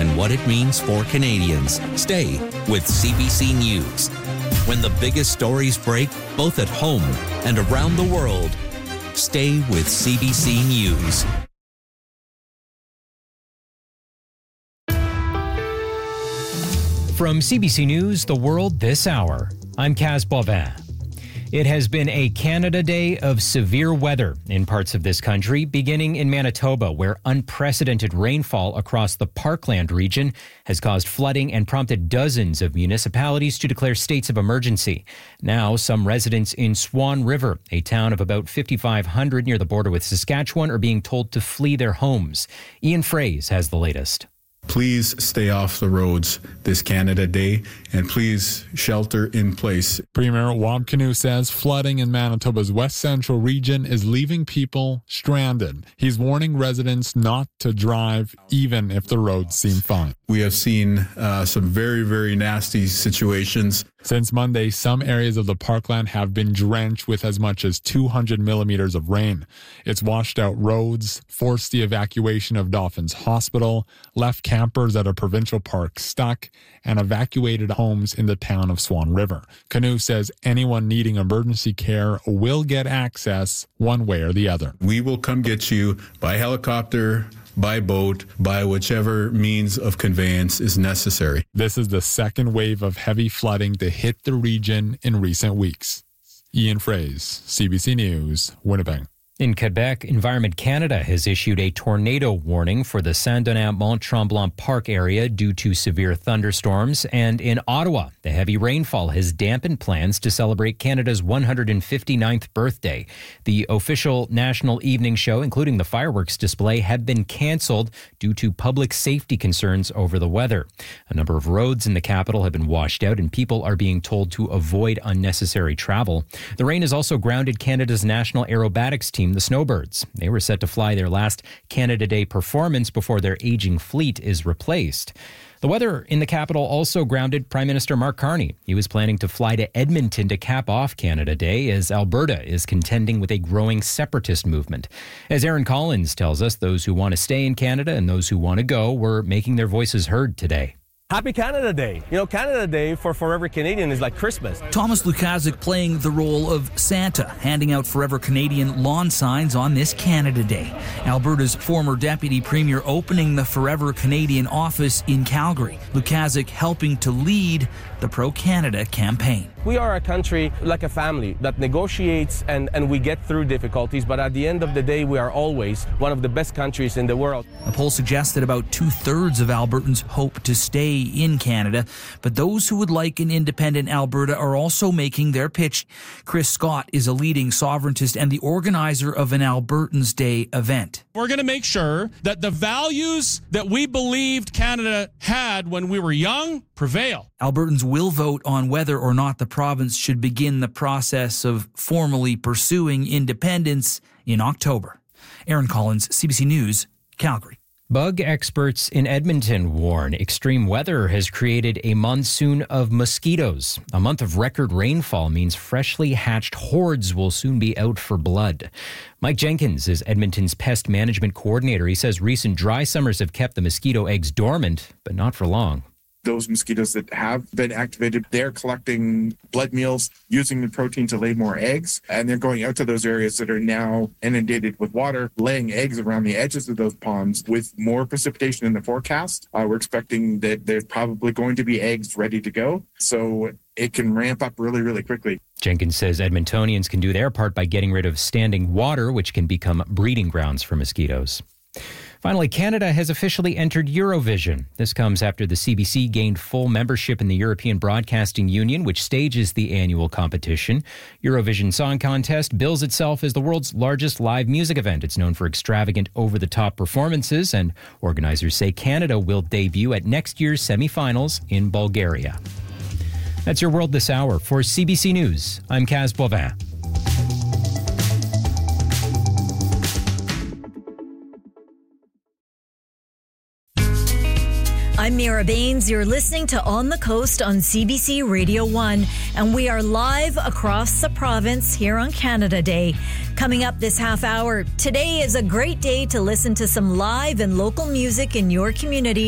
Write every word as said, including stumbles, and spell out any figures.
and what it means for Canadians. Stay with C B C News. When the biggest stories break, both at home and around the world, stay with C B C News. From C B C News, The World This Hour, I'm Kaz Bovin. It has been a Canada Day of severe weather in parts of this country, beginning in Manitoba, where unprecedented rainfall across the Parkland region has caused flooding and prompted dozens of municipalities to declare states of emergency. Now, some residents in Swan River, a town of about fifty-five hundred near the border with Saskatchewan, are being told to flee their homes. Ian Fraze has the latest. Please stay off the roads this Canada Day, and please shelter in place. Premier Wab Kinew says flooding in Manitoba's west central region is leaving people stranded. He's warning residents not to drive even if the roads seem fine. We have seen uh, some very, very nasty situations. Since Monday, some areas of the Parkland have been drenched with as much as two hundred millimeters of rain. It's washed out roads, forced the evacuation of Dolphins Hospital, left campers at a provincial park stuck, and evacuated homes in the town of Swan River. Kinew says anyone needing emergency care will get access one way or the other. We will come get you by helicopter, by boat, by whichever means of conveyance is necessary. This is the second wave of heavy flooding to hit the region in recent weeks. Ian Fraze, C B C News, Winnipeg. In Quebec, Environment Canada has issued a tornado warning for the Saint-Donat-Mont-Tremblant Park area due to severe thunderstorms. And in Ottawa, the heavy rainfall has dampened plans to celebrate Canada's one hundred fifty-ninth birthday. The official national evening show, including the fireworks display, have been cancelled due to public safety concerns over the weather. A number of roads in the capital have been washed out, and people are being told to avoid unnecessary travel. The rain has also grounded Canada's national aerobatics team, the Snowbirds. They were set to fly their last Canada Day performance before their aging fleet is replaced. The weather in the capital also grounded Prime Minister Mark Carney. He was planning to fly to Edmonton to cap off Canada Day as Alberta is contending with a growing separatist movement. As Aaron Collins tells us, those who want to stay in Canada and those who want to go were making their voices heard today. Happy Canada Day. You know, Canada Day for Forever Canadian is like Christmas. Thomas Lukaszuk playing the role of Santa, handing out Forever Canadian lawn signs on this Canada Day. Alberta's former Deputy Premier opening the Forever Canadian office in Calgary. Lukaszuk helping to lead the Pro-Canada campaign. We are a country like a family that negotiates and, and we get through difficulties, but at the end of the day, we are always one of the best countries in the world. A poll suggests that about two-thirds of Albertans hope to stay in Canada, but those who would like an independent Alberta are also making their pitch. Chris Scott is a leading sovereigntist and the organizer of an Albertans Day event. We're going to make sure that the values that we believed Canada had when we were young prevail. Albertans will vote on whether or not the province should begin the process of formally pursuing independence in October. Aaron Collins, C B C News, Calgary. Bug experts in Edmonton warn extreme weather has created a monsoon of mosquitoes. A month of record rainfall means freshly hatched hordes will soon be out for blood. Mike Jenkins is Edmonton's pest management coordinator. He says recent dry summers have kept the mosquito eggs dormant, but not for long. Those mosquitoes that have been activated, they're collecting blood meals, using the protein to lay more eggs, and they're going out to those areas that are now inundated with water, laying eggs around the edges of those ponds. With more precipitation in the forecast, uh, we're expecting that there's probably going to be eggs ready to go, so it can ramp up really, really quickly. Jenkins says Edmontonians can do their part by getting rid of standing water, which can become breeding grounds for mosquitoes. Finally, Canada has officially entered Eurovision. This comes after the C B C gained full membership in the European Broadcasting Union, which stages the annual competition. Eurovision Song Contest bills itself as the world's largest live music event. It's known for extravagant, over-the-top performances, and organizers say Canada will debut at next year's semifinals in Bulgaria. That's your World This Hour. For C B C News, I'm Kaz Bovin. I'm Mira Baines. You're listening to On the Coast on C B C Radio one, and we are live across the province here on Canada Day. Coming up this half hour, today is a great day to listen to some live and local music in your community.